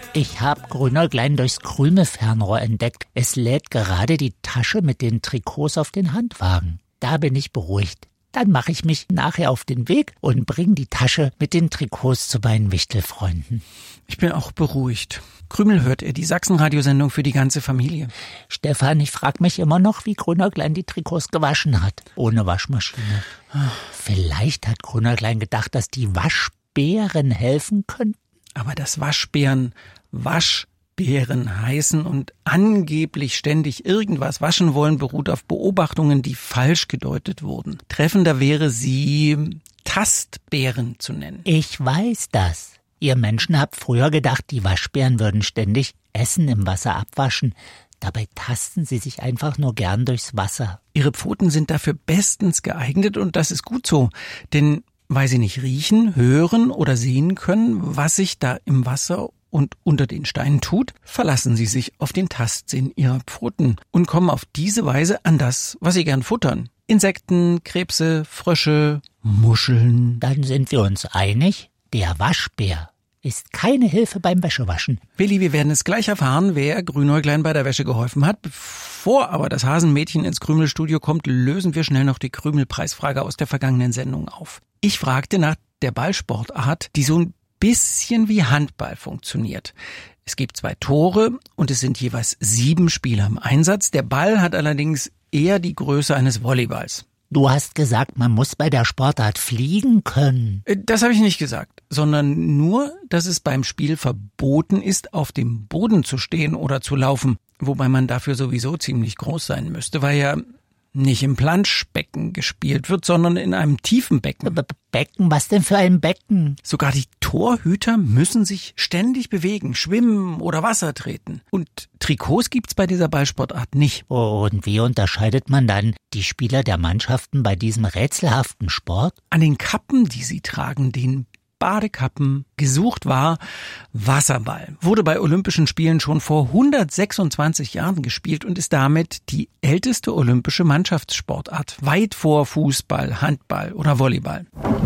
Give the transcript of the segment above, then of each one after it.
Ich habe Grünäuglein durchs Krümelfernrohr entdeckt. Es lädt gerade die Tasche mit den Trikots auf den Handwagen. Da bin ich beruhigt. Dann mache ich mich nachher auf den Weg und bringe die Tasche mit den Trikots zu meinen Wichtelfreunden. Ich bin auch beruhigt. Krümel hört die Sachsen-Radiosendung für die ganze Familie. Stefan, ich frage mich immer noch, wie Grünäuglein die Trikots gewaschen hat. Ohne Waschmaschine. Vielleicht hat Grünäuglein gedacht, dass die Waschbären helfen könnten. Aber dass Waschbären heißen und angeblich ständig irgendwas waschen wollen, beruht auf Beobachtungen, die falsch gedeutet wurden. Treffender wäre sie Tastbären zu nennen. Ich weiß das. Ihr Menschen habt früher gedacht, die Waschbären würden ständig Essen im Wasser abwaschen. Dabei tasten sie sich einfach nur gern durchs Wasser. Ihre Pfoten sind dafür bestens geeignet und das ist gut so. Denn weil sie nicht riechen, hören oder sehen können, was sich da im Wasser und unter den Steinen tut, verlassen sie sich auf den Tastsinn ihrer Pfoten und kommen auf diese Weise an das, was sie gern futtern. Insekten, Krebse, Frösche, Muscheln. Dann sind wir uns einig, der Waschbär ist keine Hilfe beim Wäschewaschen. Willi, wir werden es gleich erfahren, wer Grünäuglein bei der Wäsche geholfen hat. Bevor aber das Hasenmädchen ins Krümelstudio kommt, lösen wir schnell noch die Krümelpreisfrage aus der vergangenen Sendung auf. Ich fragte nach der Ballsportart, die so ein bisschen wie Handball funktioniert. Es gibt 2 Tore und es sind jeweils 7 Spieler im Einsatz. Der Ball hat allerdings eher die Größe eines Volleyballs. Du hast gesagt, man muss bei der Sportart fliegen können. Das habe ich nicht gesagt, sondern nur, dass es beim Spiel verboten ist, auf dem Boden zu stehen oder zu laufen. Wobei man dafür sowieso ziemlich groß sein müsste, weil ja nicht im Planschbecken gespielt wird, sondern in einem tiefen Becken. Becken? Was denn für ein Becken? Sogar die Torhüter müssen sich ständig bewegen, schwimmen oder Wasser treten. Und Trikots gibt's bei dieser Ballsportart nicht. Und wie unterscheidet man dann die Spieler der Mannschaften bei diesem rätselhaften Sport? An den Kappen, die sie tragen, den Badekappen. Gesucht war Wasserball. Wurde bei Olympischen Spielen schon vor 126 Jahren gespielt und ist damit die älteste olympische Mannschaftssportart. Weit vor Fußball, Handball oder Volleyball.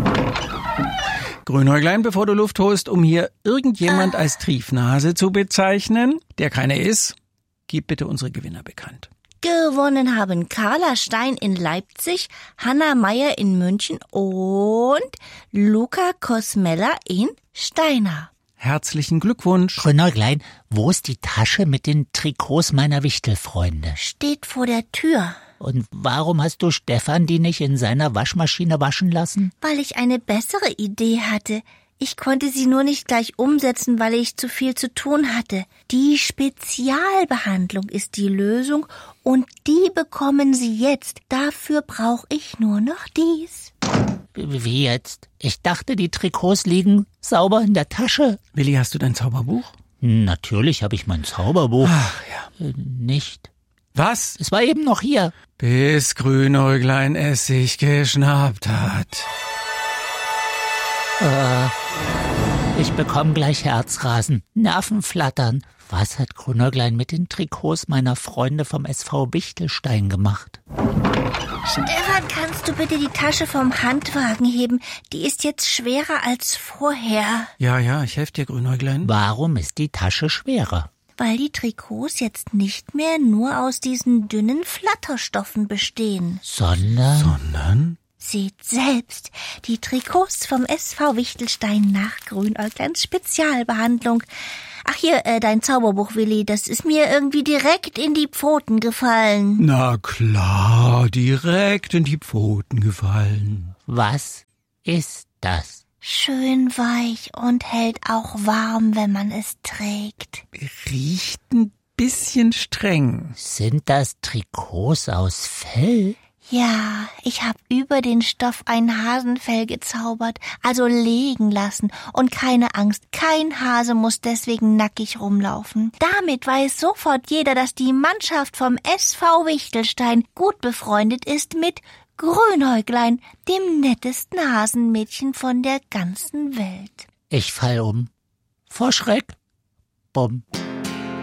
Grünäuglein, bevor du Luft holst, um hier irgendjemand als Triefnase zu bezeichnen, der keine ist, gib bitte unsere Gewinner bekannt. Gewonnen haben Carla Stein in Leipzig, Hanna Meyer in München und Luca Kosmella in Steinau. Herzlichen Glückwunsch. Grünäuglein, wo ist die Tasche mit den Trikots meiner Wichtelfreunde? Steht vor der Tür. Und warum hast du Stefan die nicht in seiner Waschmaschine waschen lassen? Weil ich eine bessere Idee hatte. Ich konnte sie nur nicht gleich umsetzen, weil ich zu viel zu tun hatte. Die Spezialbehandlung ist die Lösung und die bekommen Sie jetzt. Dafür brauche ich nur noch dies. Wie jetzt? Ich dachte, die Trikots liegen sauber in der Tasche. Willi, hast du dein Zauberbuch? Natürlich habe ich mein Zauberbuch. Ach ja. Nicht. Was? Es war eben noch hier. Bis Grünäuglein es sich geschnappt hat. Ich bekomme gleich Herzrasen, Nervenflattern. Was hat Grünäuglein mit den Trikots meiner Freunde vom SV Wichtelstein gemacht? Stefan, kannst du bitte die Tasche vom Handwagen heben? Die ist jetzt schwerer als vorher. Ja, ich helfe dir, Grünäuglein. Warum ist die Tasche schwerer? Weil die Trikots jetzt nicht mehr nur aus diesen dünnen Flatterstoffen bestehen. Sondern? Seht selbst, die Trikots vom SV Wichtelstein nach Grünäugleins Spezialbehandlung. Ach hier, dein Zauberbuch, Willi, das ist mir irgendwie direkt in die Pfoten gefallen. Na klar, direkt in die Pfoten gefallen. Was ist das? Schön weich und hält auch warm, wenn man es trägt. Riecht ein bisschen streng. Sind das Trikots aus Fell? Ja, ich hab über den Stoff ein Hasenfell gezaubert, also legen lassen. Und keine Angst, kein Hase muss deswegen nackig rumlaufen. Damit weiß sofort jeder, dass die Mannschaft vom SV Wichtelstein gut befreundet ist mit Grünäuglein, dem nettesten Hasenmädchen von der ganzen Welt. Ich fall um. Vor Schreck. Bumm.